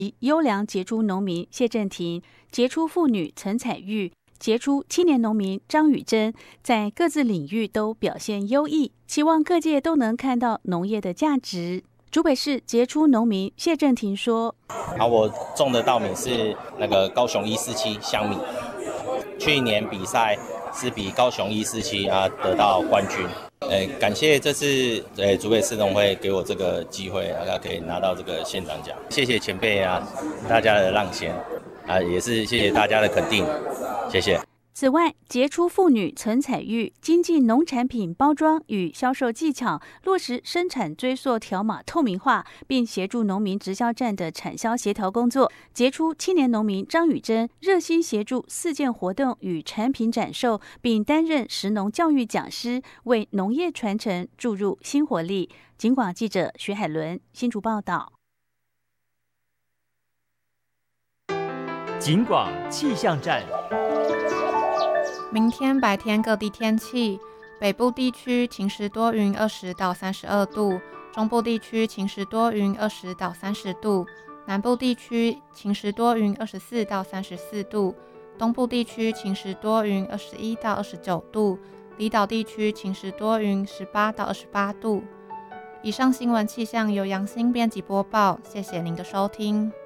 优良杰出农民谢振廷、杰出妇女陈彩玉、杰出青年农民张宇珍在各自领域都表现优异，期望各界都能看到农业的价值。竹北市杰出农民谢振廷说：“ 我种的稻米是那个高雄147香米，去年比赛是比高雄147得到冠军。感谢这次竹北市农会给我这个机会，可以拿到这个县长奖，谢谢前辈大家的让贤也是谢谢大家的肯定，谢谢。” 此外，杰出妇女陈彩玉精进农产品包装与销售技巧，落实生产追溯条码透明化，并协助农民直销站的产销协调工作。杰出青年农民张宇珍热心协助4件活动与产品展售，并担任食农教育讲师，为农业传承注入新活力。警广记者徐海伦新竹报道。 警广气象站。 明天白天各地天气：北部地区晴时多云，20到32度；中部地区晴时多云，20到30度；南部地区晴时多云，24到34度；东部地区晴时多云，21到29度；离岛地区晴时多云，18到28度。以上新闻气象由杨欣编辑播报，谢谢您的收听。